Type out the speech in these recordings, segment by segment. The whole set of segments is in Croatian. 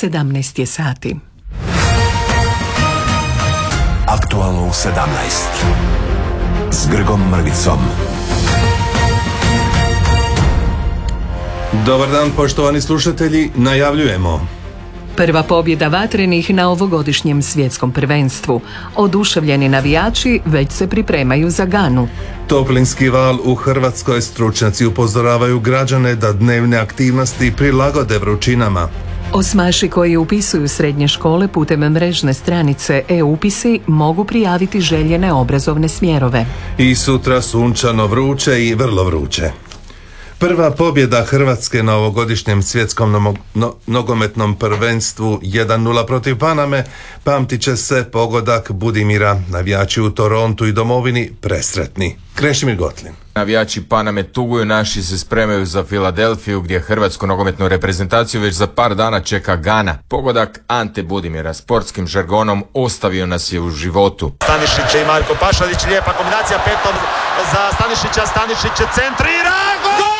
17 je sati. Aktualno u 17 s Grgom Mrvicom. Dobar dan, poštovani slušatelji, najavljujemo. Prva pobjeda vatrenih na ovogodišnjem svjetskom prvenstvu. Oduševljeni navijači već se pripremaju za Ganu. Toplinski val u Hrvatskoj, stručnjaci upozoravaju građane da dnevne aktivnosti prilagode vrućinama. Osmaši koji upisuju srednje škole putem mrežne stranice e-upisi mogu prijaviti željene obrazovne smjerove. I sutra sunčano, vruće i vrlo vruće. Prva pobjeda Hrvatske na ovogodišnjem svjetskom nogometnom prvenstvu 1-0 protiv Paname pamtit će se pogodak Budimira. Navijači u Torontu i domovini presretni. Krešimir Gotlin. Navijači Paname tuguju, naši se spremaju za Filadelfiju gdje hrvatsku nogometnu reprezentaciju već za par dana čeka Gana. Pogodak Ante Budimira sportskim žargonom ostavio nas je u životu. Stanišić i Marko Pašalić, lijepa kombinacija, petom za Stanišića, Stanišić centrira, gol!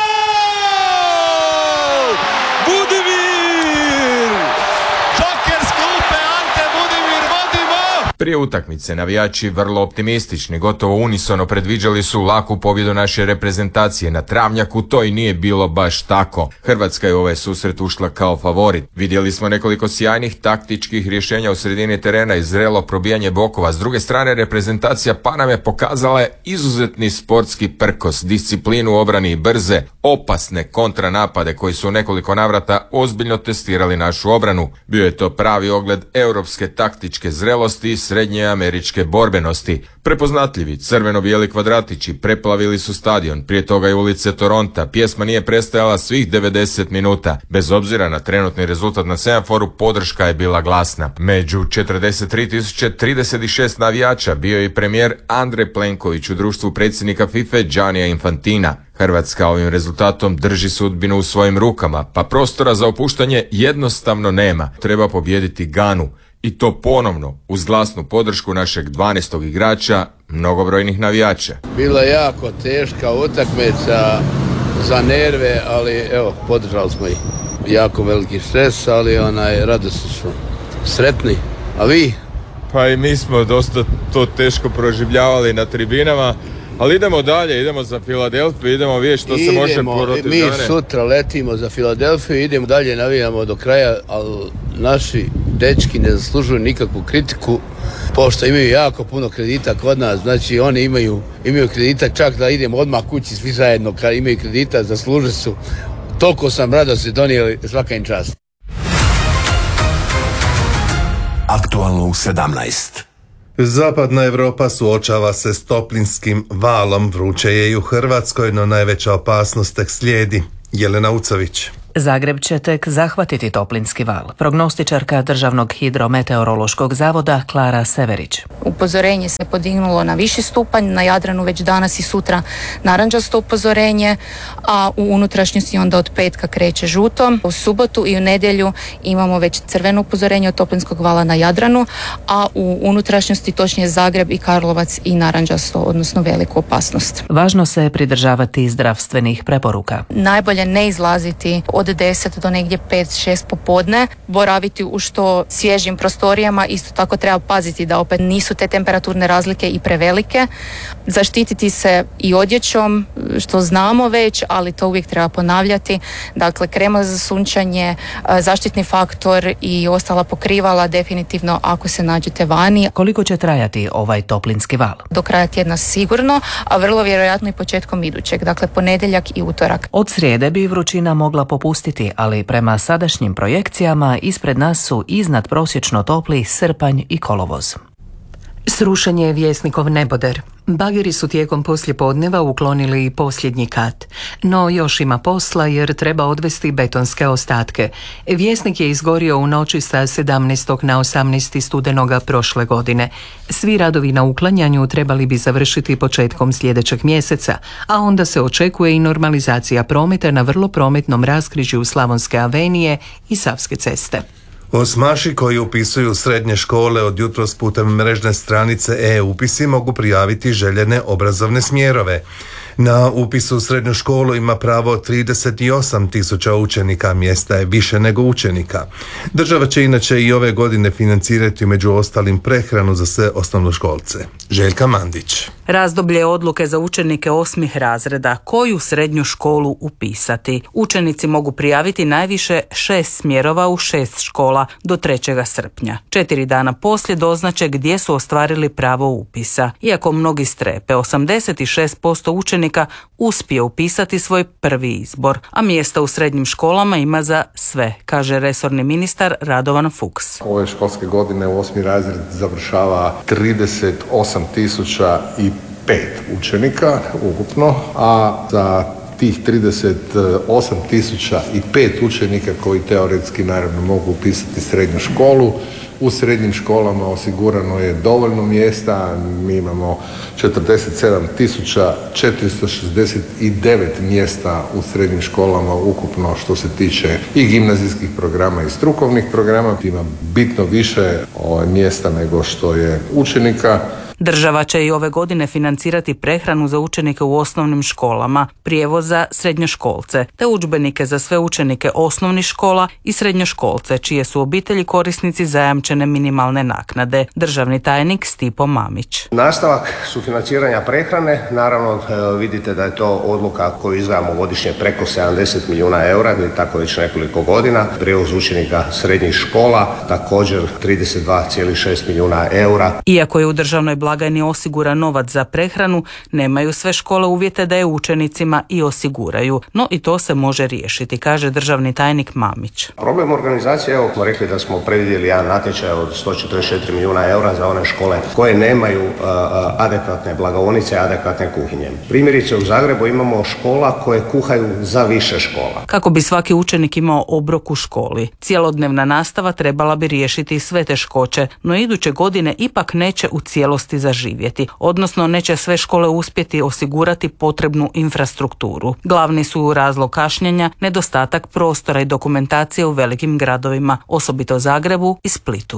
Budimir! Joker s klupe, Ante Budimir, vodimo! Prije utakmice navijači vrlo optimistični, gotovo unisono predviđali su laku pobjedu naše reprezentacije. Na travnjaku to i nije bilo baš tako. Hrvatska je u ovaj susret ušla kao favorit. Vidjeli smo nekoliko sjajnih taktičkih rješenja u sredini terena i zrelo probijanje bokova. S druge strane, reprezentacija Paname pokazala je izuzetni sportski prkos, disciplinu u obrani i brze, opasne kontranapade koji su u nekoliko navrata ozbiljno testirali našu obranu. Bio je to pravi ogled europske taktičke zrelosti i srednje američke borbenosti. Prepoznatljivi crveno-bijeli kvadratići preplavili su stadion, prije toga i ulice Toronta. Pjesma nije prestajala svih 90 minuta. Bez obzira na trenutni rezultat na semaforu, podrška je bila glasna. Među 43.036 navijača bio je i premijer Andrej Plenković u društvu predsjednika FIFA Giannija Infantina. Hrvatska ovim rezultatom drži sudbinu u svojim rukama, pa prostora za opuštanje jednostavno nema. Treba pobijediti Ganu. I to ponovno uz glasnu podršku našeg 12. igrača, mnogobrojnih navijača. Bila je jako teška utakmica za nerve, ali evo, podržali smo ih. Jako veliki stres, ali radosni smo, sretni. A vi? Pa i mi smo dosta to teško proživljavali na tribinama, ali idemo dalje, idemo za Filadelfiju, idemo vidjeti što se može protiv Gane. Mi sutra letimo za Filadelfiju, idemo dalje, navijamo do kraja, ali naši dečki ne zaslužuju nikakvu kritiku, pošto imaju jako puno kredita kod nas, znači oni imaju kredita čak da idemo odmah kući svi zajedno, kad imaju kredita zaslužili su. Toliko sam radosti donijeli, svaka im čast. Aktualno u 17. Zapadna Europa suočava se s toplinskim valom, vruće je i u Hrvatskoj, no najveća opasnost tek slijedi. Jelena Ucović. Zagreb će tek zahvatiti toplinski val. Prognostičarka Državnog hidrometeorološkog zavoda Klara Severić. Upozorenje se podignulo na viši stupanj, na Jadranu već danas i sutra narančasto upozorenje, a u unutrašnjosti onda od petka kreće žuto. U subotu i u nedjelju imamo već crveno upozorenje od toplinskog vala na Jadranu, a u unutrašnjosti točnije Zagreb i Karlovac i narančasto, odnosno veliku opasnost. Važno se pridržavati zdravstvenih preporuka. Najbolje ne izlaziti od 10 do negdje 5-6 popodne, boraviti u što svježim prostorijama, isto tako treba paziti da opet nisu te temperaturne razlike i prevelike, zaštititi se i odjećom, što znamo već, ali to uvijek treba ponavljati, dakle krema za sunčanje, zaštitni faktor i ostala pokrivala definitivno ako se nađete vani. Koliko će trajati ovaj toplinski val? Do kraja tjedna sigurno, a vrlo vjerojatno i početkom idućeg, dakle ponedjeljak i utorak. Od srijede bi vrućina mogla popustiti, ali prema sadašnjim projekcijama ispred nas su iznad prosječno topli srpanj i kolovoz. Srušen je Vjesnikov neboder. Bageri su tijekom poslijepodneva uklonili posljednji kat. No još ima posla jer treba odvesti betonske ostatke. Vjesnik je izgorio u noći sa 17. na 18. studenoga prošle godine. Svi radovi na uklanjanju trebali bi završiti početkom sljedećeg mjeseca, a onda se očekuje i normalizacija prometa na vrlo prometnom raskrižju Slavonske avenije i Savske ceste. Osmaši koji upisuju srednje škole od jutros putem mrežne stranice e-upisi mogu prijaviti željene obrazovne smjerove. Na upisu u srednju školu ima pravo 38.000 učenika, mjesta je više nego učenika. Država će inače i ove godine financirati među ostalim prehranu za sve osnovnoškolce. Željka Mandić. Razdoblje odluke za učenike 8. razreda koju srednju školu upisati. Učenici mogu prijaviti najviše 6 smjerova u 6 škola do 3. srpnja. 4 dana poslije doznače gdje su ostvarili pravo upisa. Iako mnogi strepe, 86% učenika uspije upisati svoj prvi izbor, a mjesta u srednjim školama ima za sve, kaže resorni ministar Radovan Fuchs. Ove školske godine u 8. razred završava 38.005 učenika ukupno, a za tih 38.005 učenika koji teoretski naravno mogu upisati srednju školu, u srednjim školama osigurano je dovoljno mjesta. Mi imamo 47.469 mjesta u srednjim školama ukupno što se tiče i gimnazijskih programa i strukovnih programa. Ima bitno više mjesta nego što je učenika. Država će i ove godine financirati prehranu za učenike u osnovnim školama, prijevoz za srednjoškolce, te udžbenike za sve učenike osnovnih škola i srednjoškolce, čije su obitelji korisnici zajamčene minimalne naknade. Državni tajnik Stipo Mamić. Nastavak sufinanciranja prehrane, naravno vidite da je to odluka koju izdvajamo godišnje preko 70 milijuna eura, tako već nekoliko godina. Prijevoz učenika srednjih škola također 32,6 milijuna eura. Iako je u državnoj blagajni osigura novac za prehranu, nemaju sve škole uvjete da je učenicima i osiguraju, no i to se može riješiti, kaže državni tajnik Mamić. Problem organizacije, evo smo rekli da smo predvidjeli jedan natječaj od 144 milijuna eura za one škole koje nemaju adekvatne blagovaonice, adekvatne kuhinje. Primjerice u Zagrebu imamo škola koje kuhaju za više škola. Kako bi svaki učenik imao obrok u školi, cjelodnevna nastava trebala bi riješiti sve teškoće, no iduće godine ipak neće u cijelosti zaživjeti, odnosno neće sve škole uspjeti osigurati potrebnu infrastrukturu. Glavni su razlog kašnjenja nedostatak prostora i dokumentacije u velikim gradovima, osobito Zagrebu i Splitu.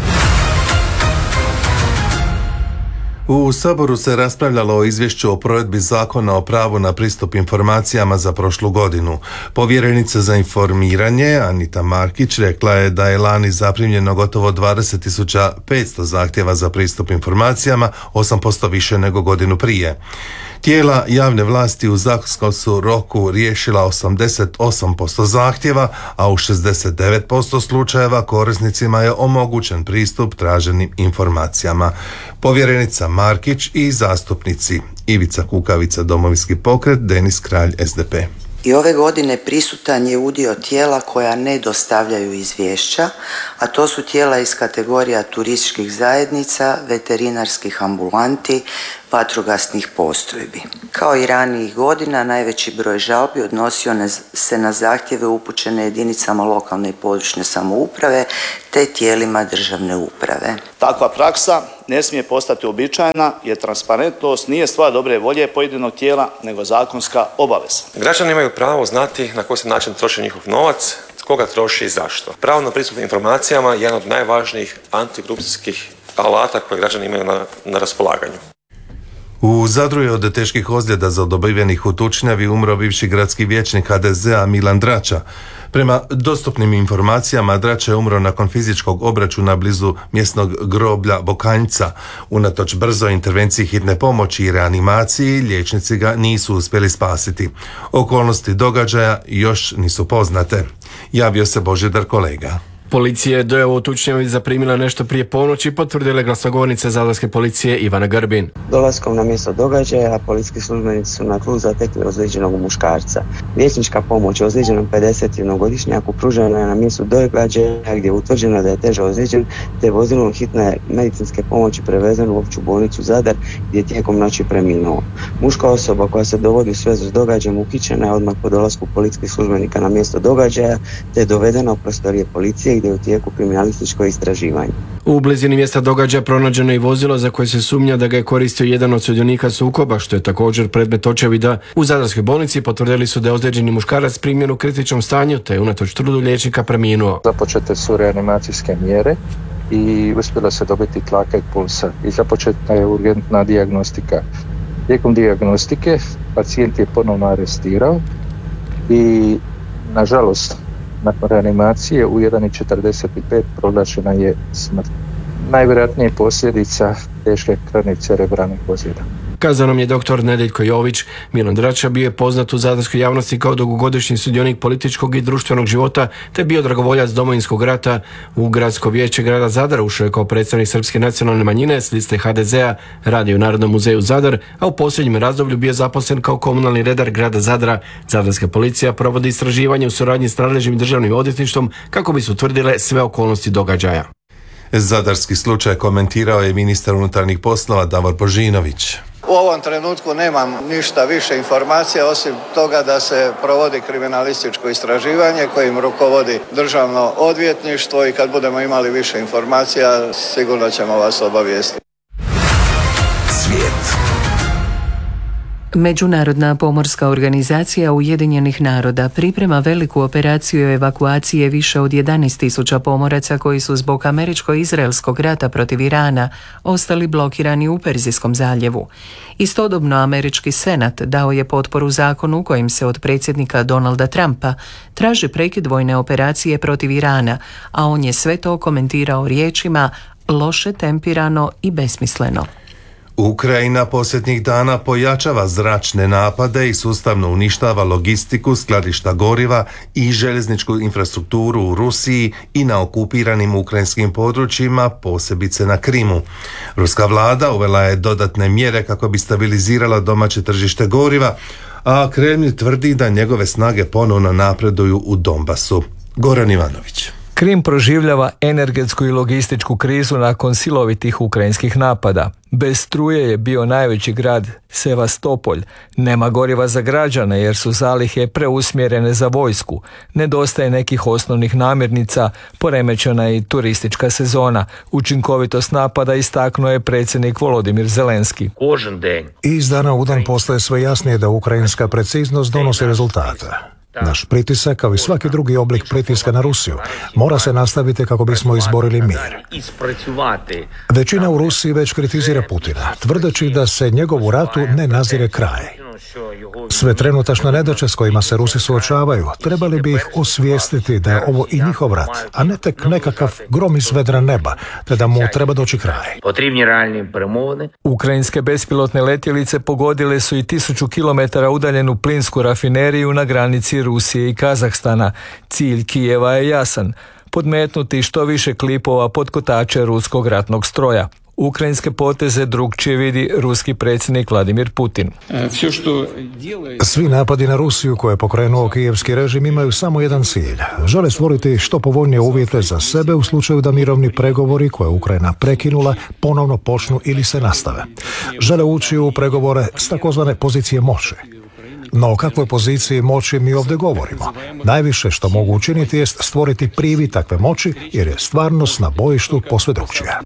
U Saboru se raspravljalo o izvješću o provedbi zakona o pravu na pristup informacijama za prošlu godinu. Povjerenica za informiranje Anita Markić rekla je da je lani zaprimljeno gotovo 20.500 zahtjeva za pristup informacijama, 8% više nego godinu prije. Tijela javne vlasti u zakonskom su roku riješila 88% zahtjeva, a u 69% slučajeva korisnicima je omogućen pristup traženim informacijama. Povjerenica Markić i zastupnici Ivica Kukavica Domovinski pokret, Denis Kralj SDP. I ove godine prisutan je udio tijela koja ne dostavljaju izvješća, a to su tijela iz kategorija turističkih zajednica, veterinarskih ambulanti, vatrogasnih postrojbi. Kao i ranijih godina, najveći broj žalbi odnosio se na zahtjeve upućene jedinicama lokalne i područne samouprave te tijelima državne uprave. Takva praksa ne smije postati uobičajena jer transparentnost nije stvar dobre volje pojedinog tijela, nego zakonska obaveza. Građani imaju pravo znati na koji se način troši njihov novac, tko ga troši i zašto. Pravo na pristup informacijama je jedan od najvažnijih antikorupcijskih alata koje građani imaju na raspolaganju. U Zadru je od teških ozljeda zadobivenih u tučnjavi umro bivši gradski vijećnik HDZ-a Milan Drača. Prema dostupnim informacijama, Drača je umro nakon fizičkog obračuna blizu mjesnog groblja Bokanjca. Unatoč brzoj intervenciji hitne pomoći i reanimaciji, liječnici ga nisu uspjeli spasiti. Okolnosti događaja još nisu poznate. Javio se Božidar Kolega. Policija je dojavu u tučnjavi zaprimila nešto prije ponoći, potvrdila glasnogovornica Zadarske policije Ivana Grbin. Dolaskom na mjesto događaja, policijski službenici su na tlu zatekli ozlijeđenog muškarca. Liječnička pomoć ozlijeđenom 51-godišnjaku pružena je na mjestu događaja gdje je utvrđeno da je teže ozlijeđen, te vozilom hitne medicinske pomoći prevezen u opću bolnicu Zadar gdje je tijekom noći preminuo. Muška osoba koja se dovodi u svezu s događajem uhićena je odmah po dolasku policijskih službenika na mjesto događaja, te je dovedena u prostorije policije gdje je u tijeku kriminalističko istraživanje. U blizini mjesta događaja pronađeno je vozilo za koje se sumnja da ga je koristio jedan od sudionika sukoba, što je također predmet očevida. U Zadarskoj bolnici potvrdili su da je ozlijeđeni muškarac primljen u kritičnom stanju, te je unatoč trudu liječnika preminuo. Započete su reanimacijske mjere i uspjelo se dobiti tlaka i pulsa i započeta je urgentna dijagnostika. Tijekom dijagnostike pacijent je ponovno arestirao i nažalost nakon reanimacije u 1:45 proglašena je smrt. Najvjerojatnije posljedica teške krvnih cerebralnih ozljeda. Kazao nam je dr. Nedeljko Jović. Milan Drača bio je poznat u zadarskoj javnosti kao dugogodišnji sudionik političkog i društvenog života, te bio dragovoljac Domovinskog rata. U gradsko vijeće grada Zadra ušao je kao predstavnik srpske nacionalne manjine s liste HDZ-a, radio u Narodnom muzeju Zadar, a u posljednjem razdoblju bio zaposlen kao komunalni redar grada Zadra. Zadarska policija provodi istraživanje u suradnji s nadležnim i državnim odvjetništvom kako bi se utvrdile sve okolnosti događaja. Zadarski slučaj komentirao je ministar unutarnjih poslova Davor Božinović. U ovom trenutku nemam ništa više informacija osim toga da se provodi kriminalističko istraživanje kojim rukovodi državno odvjetništvo i kad budemo imali više informacija sigurno ćemo vas obavijestiti. Svijet. Međunarodna pomorska organizacija Ujedinjenih naroda priprema veliku operaciju evakuacije više od 11.000 pomoraca koji su zbog američko-izraelskog rata protiv Irana ostali blokirani u Perzijskom zaljevu. Istodobno američki senat dao je potporu zakonu kojim se od predsjednika Donalda Trumpa traži prekid vojne operacije protiv Irana, a on je sve to komentirao riječima loše tempirano i besmisleno. Ukrajina posljednjih dana pojačava zračne napade i sustavno uništava logistiku, skladišta goriva i željezničku infrastrukturu u Rusiji i na okupiranim ukrajinskim područjima, posebice na Krimu. Ruska vlada uvela je dodatne mjere kako bi stabilizirala domaće tržište goriva, a Kremlj tvrdi da njegove snage ponovno napreduju u Donbasu. Goran Ivanović. Krim proživljava energetsku i logističku krizu nakon silovitih ukrajinskih napada. Bez struje je bio najveći grad Sevastopolj. Nema goriva za građane jer su zalihe preusmjerene za vojsku. Nedostaje nekih osnovnih namirnica, poremećena je i turistička sezona. Učinkovitost napada istaknuo je predsjednik Volodimir Zelenski. Iz dana u dan postaje sve jasnije da ukrajinska preciznost donosi rezultate. Naš pritisak, kao i svaki drugi oblik pritiska na Rusiju, mora se nastaviti kako bismo izborili mir. Većina u Rusiji već kritizira Putina, tvrdeći da se njegovu ratu ne nazire kraj. Sve trenutačne nedaće s kojima se Rusi suočavaju, trebali bi ih osvijestiti da je ovo i njihov rat, a ne tek nekakav grom iz vedra neba, te da mu treba doći kraj. Ukrajinske bespilotne letjelice pogodile su i 1000 km udaljenu plinsku rafineriju na granici Rusije i Kazahstana. Cilj Kijeva je jasan: podmetnuti što više klipova pod kotače ruskog ratnog stroja. Ukrajinske poteze drugčije vidi ruski predsjednik Vladimir Putin. Svi napadi na Rusiju koje je pokrenuo kijevski režim imaju samo jedan cilj. Žele stvoriti što povoljnije uvjete za sebe u slučaju da mirovni pregovori koje je Ukrajina prekinula ponovno počnu ili se nastave. Žele ući u pregovore s takozvane pozicije moći. No o kakvoj poziciji moći mi ovdje govorimo? Najviše što mogu učiniti jest stvoriti privid takve moći, jer je stvarnost na bojištu posve drukčija.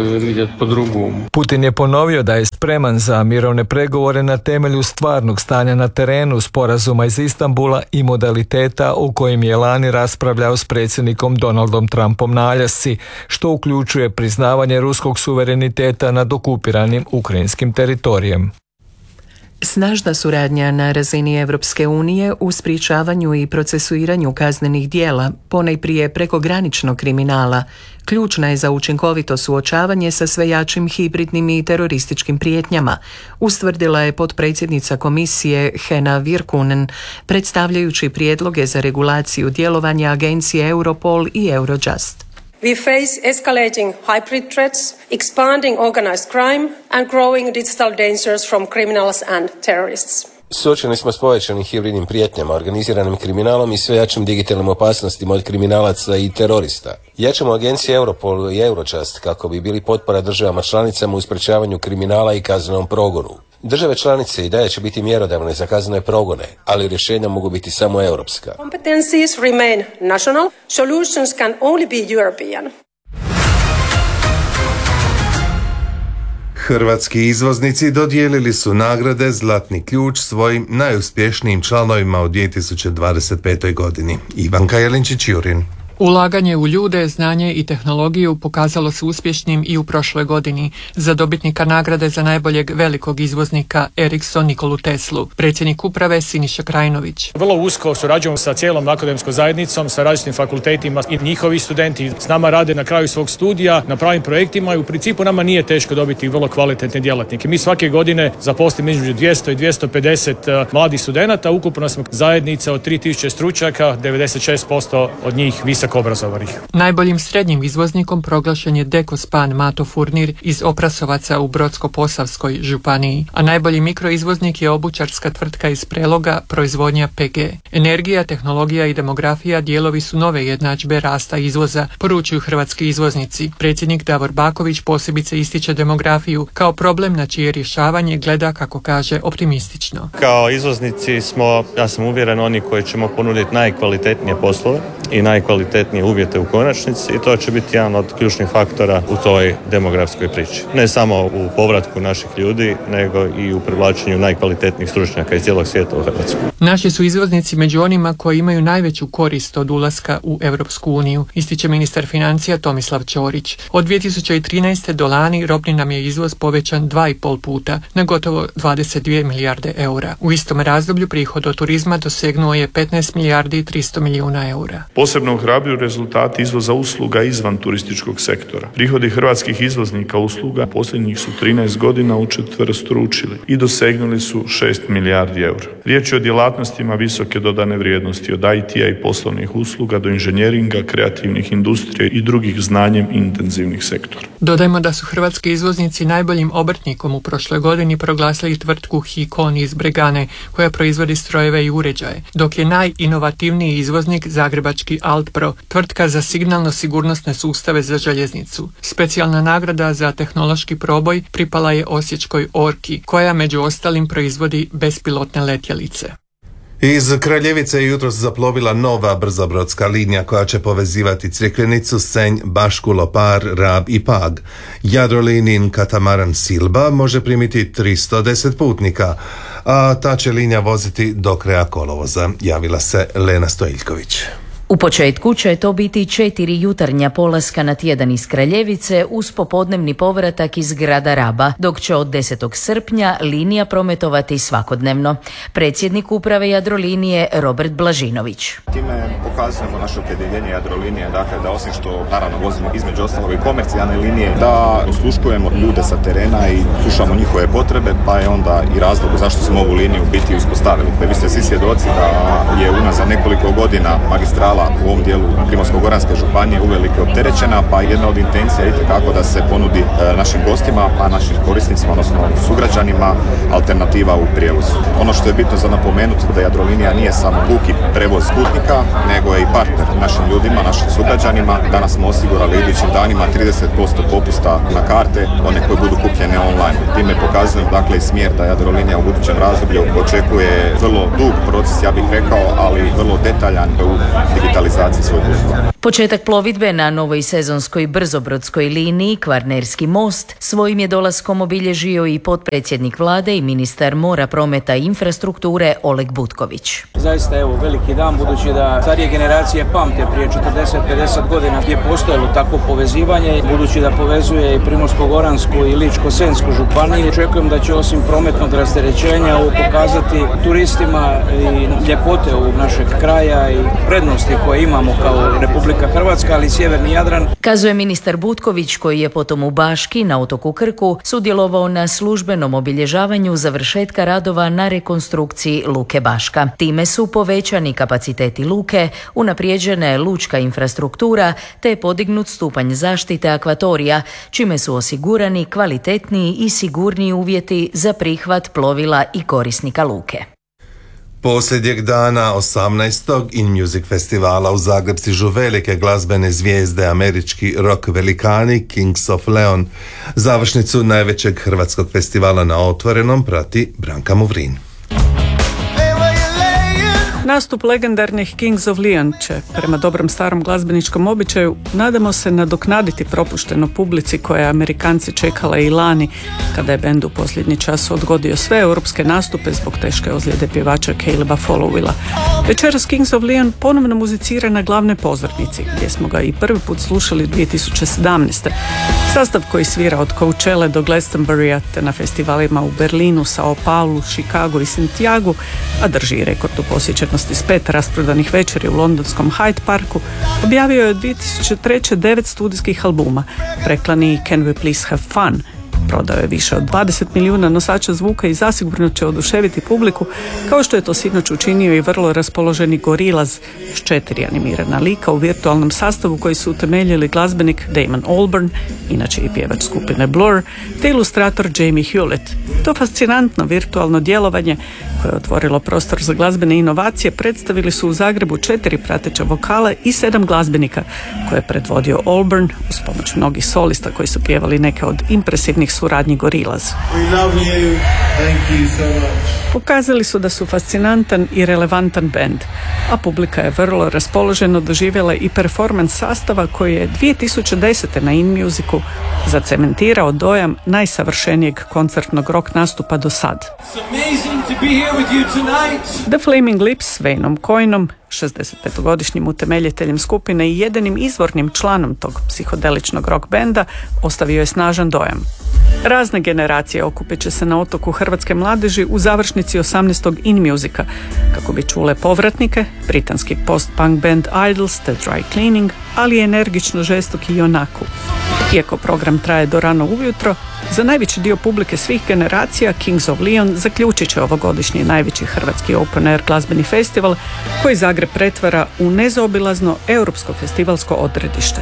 Putin je ponovio da je spreman za mirovne pregovore na temelju stvarnog stanja na terenu, sporazuma iz Istanbula i modaliteta o kojim je lani raspravljao s predsjednikom Donaldom Trumpom na Aljasci, što uključuje priznavanje ruskog suvereniteta nad okupiranim ukrajinskim teritorijem. Snažna suradnja na razini Europske unije u sprječavanju i procesuiranju kaznenih djela, ponajprije prekograničnog kriminala, ključna je za učinkovito suočavanje sa sve jačim hibridnim i terorističkim prijetnjama, ustvrdila je potpredsjednica komisije Hena Virkunen, predstavljajući prijedloge za regulaciju djelovanja agencije Europol i Eurojust. We face escalating hybrid threats, expanding organized crime and growing digital dangers from criminals and terrorists. Suočeni smo s povećanim hibridnim prijetnjama, organiziranim kriminalom i sve jačim digitalnim opasnostima od kriminalaca i terorista. Jačamo agencije Europol i Eurojust kako bi bili potpora državama članicama u sprečavanju kriminala i kaznenom progonu. Države članice i dalje će biti mjerodavne za kaznene progone, ali rješenja mogu biti samo europska. Competencies remain national. Solutions can only be European. Hrvatski izvoznici dodijelili su nagrade Zlatni ključ svojim najuspješnijim članovima u 2025. godini. Ivanka Jelinčić-Jurin. Ulaganje u ljude, znanje i tehnologiju pokazalo se uspješnim i u prošloj godini za dobitnika nagrade za najboljeg velikog izvoznika Ericsson Nikolu Teslu, predsjednik uprave Siniša Krajinović. Vrlo usko surađujemo sa cijelom akademskom zajednicom, sa različitim fakultetima i njihovi studenti s nama rade na kraju svog studija, na pravim projektima i u principu nama nije teško dobiti vrlo kvalitetne djelatnike. Mi svake godine zaposlimo između 200 i 250 mladih studenata, ukupno smo zajednica od 3000 stručnjaka, 96% od njih visoko obrazovanih. Najboljim srednjim izvoznikom proglašen je Dekospan Mato Furnir iz Oprasovaca u Brodsko-posavskoj županiji, a najbolji mikroizvoznik je obućarska tvrtka iz Preloga, proizvodnja PG. Energija, tehnologija i demografija dijelovi su nove jednadžbe rasta izvoza, poručuju hrvatski izvoznici. Predsjednik Davor Baković posebice ističe demografiju kao problem na čije rješavanje gleda, kako kaže, optimistično. Kao izvoznici smo, ja sam uvjeren, oni koji ćemo ponuditi najkvalitetnije poslove i najkvalitetnije uvjete u konačnici i to će biti jedan od ključnih faktora u toj demografskoj priči. Ne samo u povratku naših ljudi, nego i u privlačenju najkvalitetnijih stručnjaka iz cijelog svijeta u Hrvatsku. Naši su izvoznici među onima koji imaju najveću korist od ulaska u Europsku uniju, ističe ministar financija Tomislav Ćorić. Od 2013. do lani robni nam je izvoz povećan 2,5 puta na gotovo 22 milijarde eura. U istom razdoblju prihod od turizma dosegnuo je 15 milijardi i 300 milijuna eura. Posebno ohrabruju rezultati izvoza usluga izvan turističkog sektora. Prihodi hrvatskih izvoznika usluga posljednjih su 13 godina učetverostručili i dosegnuli su 6 milijardi eura. Riječ je o djelatnostima visoke dodane vrijednosti, od IT-a i poslovnih usluga do inženjeringa, kreativnih industrija i drugih znanjem intenzivnih sektora. Dodajmo da su hrvatski izvoznici najboljim obrtnikom u prošloj godini proglasili tvrtku Hikon iz Bregane, koja proizvodi strojeve i uređaje, dok je najinovativniji izvoznik zagrebački Altpro, tvrtka za signalno-sigurnosne sustave za željeznicu. Specijalna nagrada za tehnološki proboj pripala je osječkoj Orki, koja među ostalim proizvodi bespilotne letjelice. Iz Kraljevice je jutros zaplovila nova brzobrodska linija koja će povezivati Crikvenicu, Senj, Bašku, Lopar, Rab i Pag. Jadrolinin katamaran Silba može primiti 310 putnika, a ta će linija voziti do kraja kolovoza, javila se Lena Stojiljković. U početku će to biti 4 jutarnja polaska na tjedan iz Kraljevice uz popodnevni povratak iz grada Raba, dok će od 10. srpnja linija prometovati svakodnevno. Predsjednik uprave Jadrolinije Robert Blažinović. Time pokazujemo naše opredjeljenje Jadrolinije, dakle da osim što naravno vozimo između ostalog i komercijalne linije, da osluškujemo ljude sa terena i slušamo njihove potrebe, pa je onda i razlog zašto smo ovu liniju biti uspostavili. Vi ste svi svjedoci da je unazad nekoliko godina magistrala u ovom dijelu Primorsko-goranske županije uvelike opterećena, pa jedna od intencija je itekako da se ponudi našim gostima, a našim korisnicima, odnosno sugrađanima, alternativa u prijevozu. Ono što je bitno za napomenuti da Jadrolinija nije samo puki prevoz putnika, nego je i partner našim ljudima, našim sugrađanima. Danas smo osigurali idućim danima 30% popusta na karte, one koje budu kupljene online. Time pokazujem dakle i smjer da Jadrolinija u budućem razdoblju očekuje vrlo dug proces, ja bih rekao, ali vrlo detaljan u digitalizaciji svojeg usluga. Početak plovidbe na novoj sezonskoj brzobrodskoj liniji Kvarnerski most svojim je dolaskom obilježio i potpredsjednik vlade i ministar mora, prometa i infrastrukture Oleg Butković. Zaista evo veliki dan, budući da starije generacije pamte prije 40-50 godina gdje postojalo takvo povezivanje, budući da povezuje i Primorsko-goransku i Ličko-senjsku županiju. Očekujem da će osim prometnog rasterećenja ovo pokazati turistima i ljepote ovog našeg kraja i prednosti koje imamo kao Republika Hrvatska, ali i Sjeverni Jadran. Kazuje ministar Butković, koji je potom u Baški na otoku Krku sudjelovao na službenom obilježavanju završetka radova na rekonstrukciji Luke Baška. Time su povećani kapaciteti luke, unaprijeđena je lučka infrastruktura te je podignut stupanj zaštite akvatorija, čime su osigurani kvalitetniji i sigurniji uvjeti za prihvat plovila i korisnika luke. Posljednjeg dana 18. In Music festivala u Zagreb stižu velike glazbene zvijezde, američki rock velikani Kings of Leon. Završnicu najvećeg hrvatskog festivala na Otvorenom prati Branka Muvrin. Hey, where you laying? Nastup legendarnih Kings of Leon će, prema dobrom starom glazbeničkom običaju, nadamo se nadoknaditi propušteno publici koja je Amerikanci čekala i lani, kada je bend u posljednji čas odgodio sve europske nastupe zbog teške ozljede pjevača Caleba Followilla. Večeras Kings of Leon ponovno muzicira na glavnoj pozornici, gdje smo ga i prvi put slušali 2017. Sastav koji svira od Coachelle do Glastonburya te na festivalima u Berlinu, Sao Paulu, Chicago i Santiago, a drži rekord u posjećenosti s 5 rasprodanih večeri u londonskom Hyde Parku, objavio je 2003. 9 studijskih albuma, preklani Can We Please Have Fun. Prodao je više od 20 milijuna nosača zvuka i zasigurno će oduševiti publiku, kao što je to sinoć učinio i vrlo raspoloženi Gorillaz s 4 animirana lika u virtualnom sastavu koji su utemeljili glazbenik Damon Albarn, inače i pjevač skupine Blur, te ilustrator Jamie Hewlett. To fascinantno virtualno djelovanje koje je otvorilo prostor za glazbene inovacije predstavili su u Zagrebu 4 prateća vokala i 7 glazbenika koje je predvodio Albarn uz pomoć mnogih solista koji su pjevali neke od impresivnih suradnji Gorillaz. Pokazali su da su fascinantan i relevantan bend, a publika je vrlo raspoloženo doživjela i performans sastava koji je 2010. na In Musicu zacementirao dojam najsavršenijeg koncertnog rock nastupa do sad. The Flaming Lips s Wayneom Coynom, 65-godišnjim utemeljiteljem skupine i jedinim izvornim članom tog psihodeličnog rock benda, ostavio je snažan dojam. Razne generacije okupit će se na otoku hrvatske mladeži u završnici 18. In Musica, kako bi čule povratnike, britanski post-punk band Idols te Dry Cleaning, ali i energično žestoki Jonaku. Iako program traje do rano ujutro, za najveći dio publike svih generacija Kings of Leon zaključit će ovogodišnji najveći hrvatski open air glazbeni festival koji Zagreb pretvara u nezaobilazno europsko festivalsko odredište.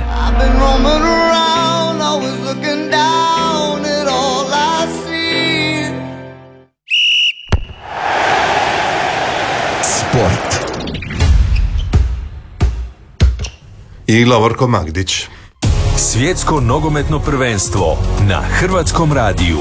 Sport. I Lovorko Magdić. Svjetsko nogometno prvenstvo na Hrvatskom radiju.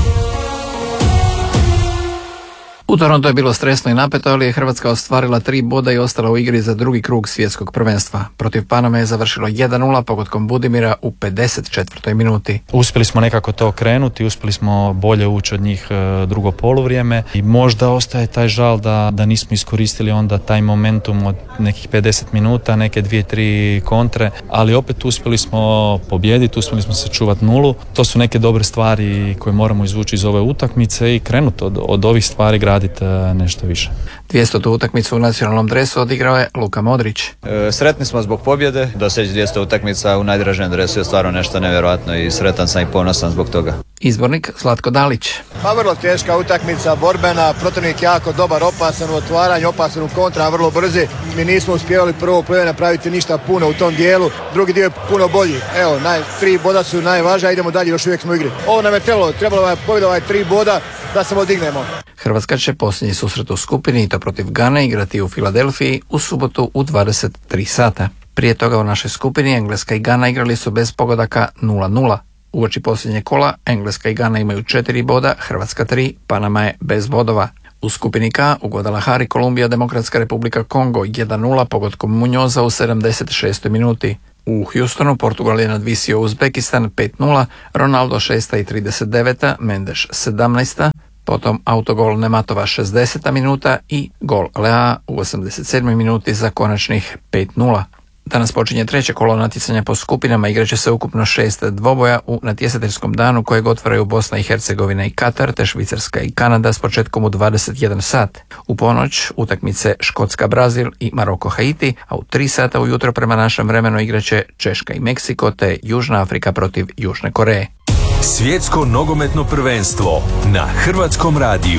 U Torontu je bilo stresno i napeto, ali je Hrvatska ostvarila 3 boda i ostala u igri za drugi krug svjetskog prvenstva. Protiv Paname je završilo 1-0 pogodkom Budimira u 54. minuti. Uspjeli smo nekako to okrenuti, uspjeli smo bolje ući od njih drugo poluvrijeme i možda ostaje taj žal da nismo iskoristili onda taj momentum od nekih 50 minuta, neke 2-3 kontre, ali opet uspjeli smo pobijediti, uspjeli smo sačuvati nulu. To su neke dobre stvari koje moramo izvući iz ove utakmice i krenuti od ovih stvari graditi nešto više. 200. utakmicu u nacionalnom dresu odigrao je Luka Modrić. Sretni smo zbog pobjede, doseći 200 utakmica u najdražem dresu je stvarno nešto nevjerojatno i sretan sam i ponosan zbog toga. Izbornik Zlatko Dalić. Pa vrlo teška utakmica, borbena, protivnik jako dobar, opasan u otvaranju, opasan u kontra, vrlo brzi. Mi nismo uspjevali prvo polovreme napraviti ništa puno u tom dijelu, drugi dio je puno bolji. Evo, 3 boda su najvažnija, idemo dalje, još uvijek smo u igri. Ovo nam je trebalo je pobjeda 3 boda da se odignemo. Hrvatska će posljednji susret u skupini i to protiv Gane igrati u Filadelfiji u subotu u 23 sata. Prije toga u našoj skupini Engleska i Gana igrali su bez pogodaka 0-0. Uoči posljednje kola Engleska i Gana imaju 4 boda, Hrvatska 3, Panama je bez bodova. U skupini K u Guadalajari Kolumbija Demokratska Republika Kongo 1-0 pogodkom Munjoza u 76. minuti. U Houstonu Portugal je nadvisio Uzbekistan 5-0, Ronaldo 6. i 39. Mendes 17. Potom autogol Nematova 60. minuta i gol Lea u 87. minuti za konačnih 5-0. Danas počinje treće kolo natjecanja po skupinama, igraće se ukupno 6 dvoboja u natjecateljskom danu kojeg otvaraju Bosna i Hercegovina i Katar, te Švicarska i Kanada s početkom u 21 sat. U ponoć utakmice Škotska-Brazil i Maroko-Haiti, a u 3 sata ujutro prema našem vremenu igraće Češka i Meksiko te Južna Afrika protiv Južne Koreje. Svjetsko nogometno prvenstvo na Hrvatskom radiju.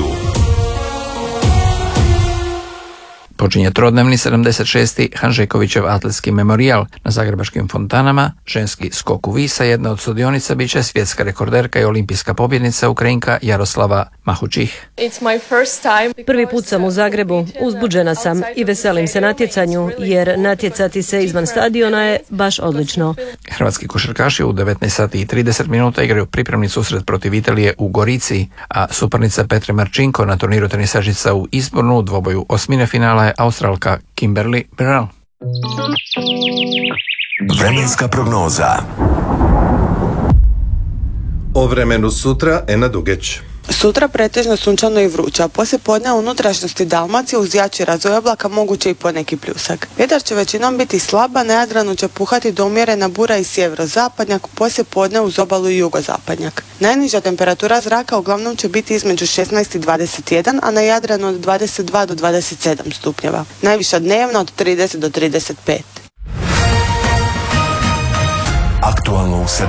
Počinje trodnevni 76. Hanžekovićev atletski memorijal na zagrebačkim fontanama. Ženski skok u vis, jedna od sudionica bit će svjetska rekorderka i olimpijska pobjednica Ukrajinka Jaroslava Mahučih. Prvi put sam u Zagrebu, uzbuđena sam i veselim se natjecanju, jer natjecati se izvan stadiona je baš odlično. Hrvatski košarkaši u 19 sati i 30 minuta igraju pripremni susret protiv Italije u Gorici, a suparnica Petre Marčinko na turniru tenisačica u Izbornu u dvoboju osmine finala je Australka Kimberly Burrell. Vremenska prognoza. O vremenu sutra Ena Dugeć. Sutra pretežno sunčano i vruće, a poslije podne u unutrašnjosti Dalmacije uz jači razvoj oblaka moguće i poneki pljusak. Vjetar će većinom biti slaba, na Jadranu će puhati do umjerena bura i sjeverozapadnjak, poslije podne uz obalu i jugozapadnjak. Najniža temperatura zraka uglavnom će biti između 16 i 21, a na Jadranu od 22 do 27 stupnjeva. Najviša dnevna od 30 do 35. Aktualno u 17.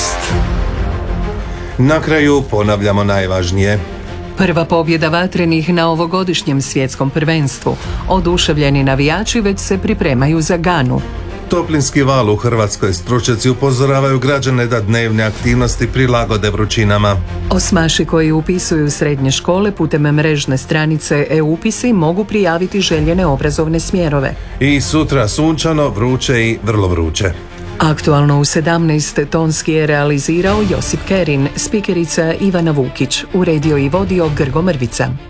Na kraju ponavljamo najvažnije. Prva pobjeda vatrenih na ovogodišnjem svjetskom prvenstvu. Oduševljeni navijači već se pripremaju za Ganu. Toplinski val u Hrvatskoj, stručnjaci upozoravaju građane da dnevne aktivnosti prilagode vrućinama. Osmaši koji upisuju srednje škole putem mrežne stranice e-upisi mogu prijaviti željene obrazovne smjerove. I sutra sunčano, vruće i vrlo vruće. Aktualno u 17 tonski je realizirao Josip Kerin, spikerica Ivana Vukić, uredio i vodio Grgo Mrvica.